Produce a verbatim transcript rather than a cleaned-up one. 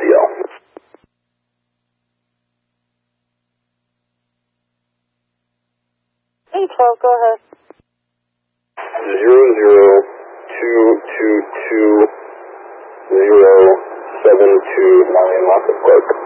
D L. eight twelve, go ahead. Zero zero two two two zero seven two nine Lockwood Park.